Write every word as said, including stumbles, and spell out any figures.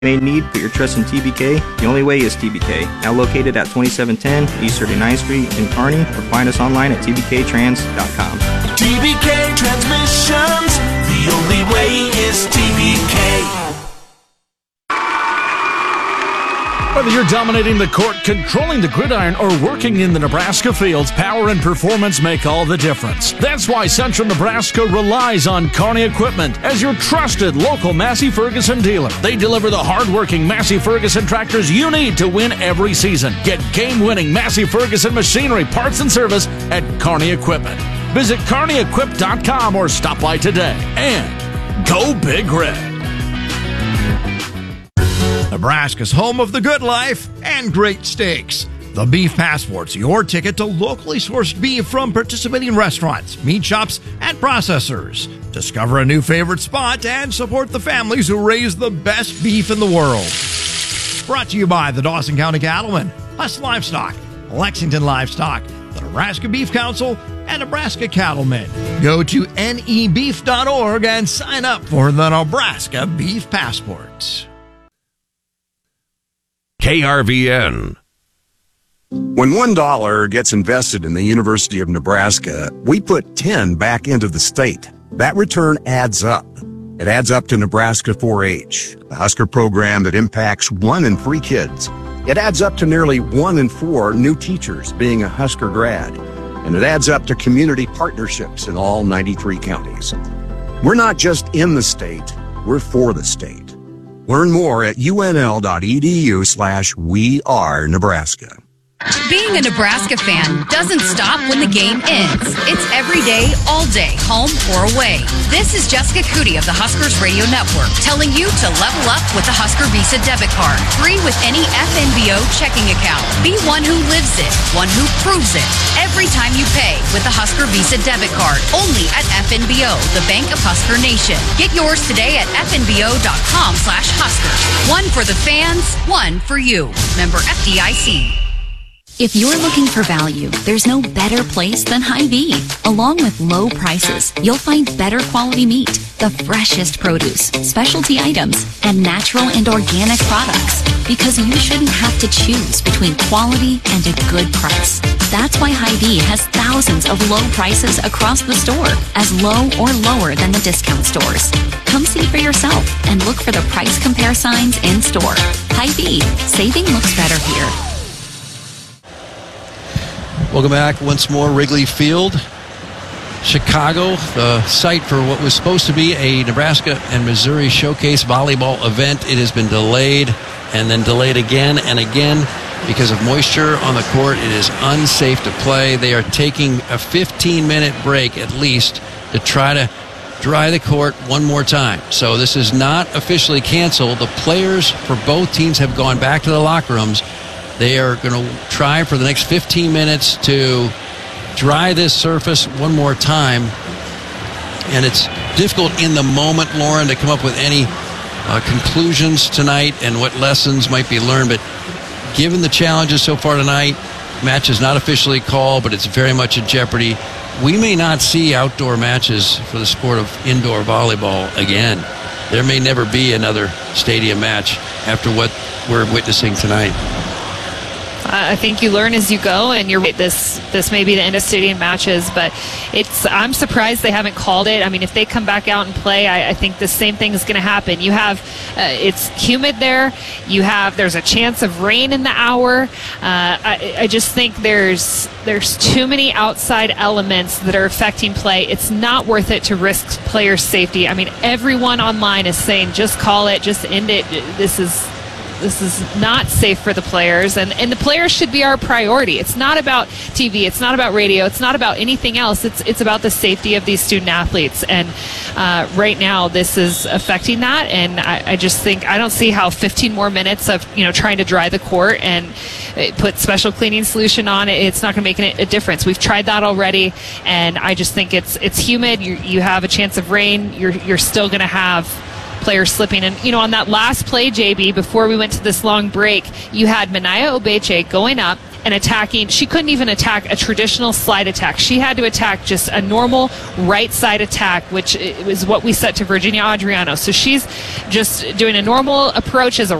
may need, put your trust in T B K. The only way is T B K. Now located at twenty-seven ten East thirty-ninth Street in Kearney, or find us online at t b k trans dot com. T B K Transmissions, the only way is T B K. Whether you're dominating the court, controlling the gridiron, or working in the Nebraska fields, power and performance make all the difference. That's why Central Nebraska relies on Kearney Equipment as your trusted local Massey Ferguson dealer. They deliver the hard-working Massey Ferguson tractors you need to win every season. Get game-winning Massey Ferguson machinery, parts, and service at Kearney Equipment. Visit kearney equip dot com or stop by today. And go Big Red. Nebraska's home of the good life and great steaks. The Beef Passport's your ticket to locally sourced beef from participating restaurants, meat shops, and processors. Discover a new favorite spot and support the families who raise the best beef in the world. Brought to you by the Dawson County Cattlemen, Huss Livestock, Lexington Livestock, the Nebraska Beef Council, and Nebraska Cattlemen. Go to N E beef dot org and sign up for the Nebraska Beef Passports. K R V N. When one dollar gets invested in the University of Nebraska, we put ten back into the state. That return adds up. It adds up to Nebraska four H, the Husker program that impacts one in three kids. It adds up to nearly one in four new teachers being a Husker grad. And it adds up to community partnerships in all ninety-three counties. We're not just in the state, we're for the state. Learn more at unl.edu slash we are Nebraska. Being a Nebraska fan doesn't stop when the game ends. It's every day, all day, home or away. This is Jessica Cootie of the Huskers Radio Network telling you to level up with the Husker Visa debit card. Free with any F N B O checking account. Be one who lives it, one who proves it. Every time you pay with the Husker Visa debit card. Only at F N B O, the Bank of Husker Nation. Get yours today at f n b o dot com slash Huskers. One for the fans, one for you. Member F D I C. If you're looking for value, there's no better place than Hy-Vee. Along with low prices, you'll find better quality meat, the freshest produce, specialty items, and natural and organic products. Because you shouldn't have to choose between quality and a good price. That's why Hy-Vee has thousands of low prices across the store, as low or lower than the discount stores. Come see for yourself and look for the price compare signs in store. Hy-Vee, saving looks better here. Welcome back once more, Wrigley Field. Chicago, the site for what was supposed to be a Nebraska and Missouri Showcase volleyball event. It has been delayed and then delayed again and again because of moisture on the court. It is unsafe to play. They are taking a fifteen-minute break at least to try to dry the court one more time. So this is not officially canceled. The players for both teams have gone back to the locker rooms. They are going to try for the next fifteen minutes to dry this surface one more time. And it's difficult in the moment, Lauren, to come up with any uh, conclusions tonight and what lessons might be learned. But given the challenges so far tonight, match is not officially called, but it's very much in jeopardy. We may not see outdoor matches for the sport of indoor volleyball again. There may never be another stadium match after what we're witnessing tonight. I think you learn as you go, and you're right, this this may be the end of stadium matches, but it's I'm surprised they haven't called it. I mean, if they come back out and play, I, I think the same thing is going to happen. You have uh, it's humid there. You have there's a chance of rain in the hour. Uh, I, I just think there's there's too many outside elements that are affecting play. It's not worth it to risk player safety. I mean, everyone online is saying just call it, just end it. This is. This is not safe for the players, and, and the players should be our priority. It's not about T V. It's not about radio. It's not about anything else. It's it's about the safety of these student athletes, and uh, right now this is affecting that, and I, I just think I don't see how fifteen more minutes of you know trying to dry the court and put special cleaning solution on it, it's not going to make a difference. We've tried that already, and I just think it's it's humid. You, you have a chance of rain. You're you're still going to have players slipping. And, you know, on that last play, J B, before we went to this long break, you had Minaya Obeche going up, and attacking. She couldn't even attack a traditional slide attack. She had to attack just a normal right side attack, which is what we set to Virginia Adriano. So she's just doing a normal approach as a